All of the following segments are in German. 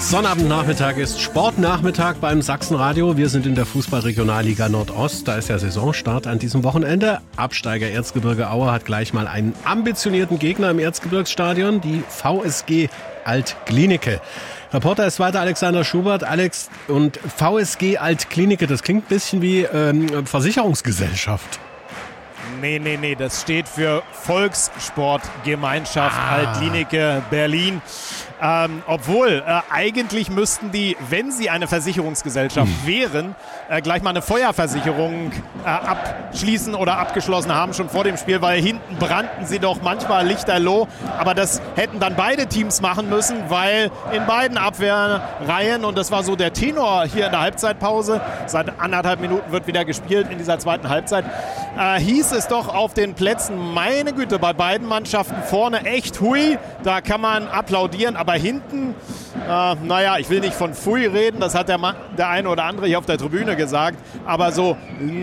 Sonnabendnachmittag ist Sportnachmittag beim Sachsenradio. Wir sind in der Fußball-Regionalliga Nordost. Da ist ja Saisonstart an diesem Wochenende. Absteiger Erzgebirge Aue hat gleich mal einen ambitionierten Gegner im Erzgebirgsstadion, die VSG Alt-Glienicke. Reporter ist weiter Alexander Schubert. Alex, und VSG Alt-Glienicke, das klingt ein bisschen wie Versicherungsgesellschaft. Nee, das steht für Volkssportgemeinschaft Alt-Glienicke Berlin. Obwohl, eigentlich müssten die, wenn sie eine Versicherungsgesellschaft wären, gleich mal eine Feuerversicherung abschließen oder abgeschlossen haben, schon vor dem Spiel, weil hinten brannten sie doch manchmal lichterloh. Aber das hätten dann beide Teams machen müssen, weil in beiden Abwehrreihen, und das war so der Tenor hier in der Halbzeitpause, seit 1,5 Minuten wird wieder gespielt in dieser zweiten Halbzeit, hieß es doch auf den Plätzen, meine Güte, bei beiden Mannschaften vorne echt hui, da kann man applaudieren, aber hinten, ich will nicht von Pfui reden, das hat der eine oder andere hier auf der Tribüne gesagt, aber so,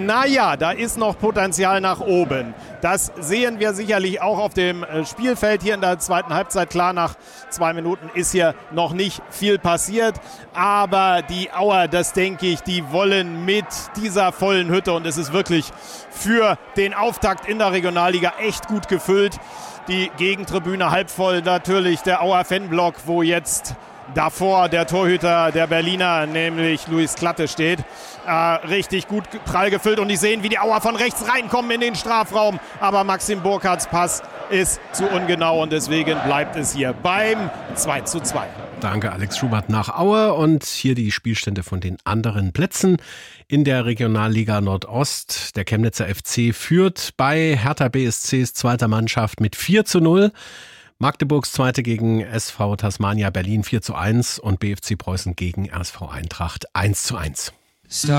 da ist noch Potenzial nach oben. Das sehen wir sicherlich auch auf dem Spielfeld hier in der zweiten Halbzeit. Klar, nach 2 Minuten ist hier noch nicht viel passiert, aber die Auer, das denke ich, die wollen mit dieser vollen Hütte, und es ist wirklich für den Auftakt in der Regionalliga echt gut gefüllt. Die Gegentribüne halb voll, natürlich der Auer Fanblock, wo jetzt davor der Torhüter der Berliner, nämlich Luis Klatte, steht. Richtig gut prall gefüllt, und die sehen, wie die Auer von rechts reinkommen in den Strafraum. Aber Maxim Burkhardts Pass ist zu ungenau, und deswegen bleibt es hier beim 2:2. Danke, Alex Schubert nach Aue. Und hier die Spielstände von den anderen Plätzen in der Regionalliga Nordost. Der Chemnitzer FC führt bei Hertha BSCs zweiter Mannschaft mit 4:0. Magdeburgs Zweite gegen SV Tasmania Berlin 4:1 und BFC Preußen gegen RSV Eintracht 1:1.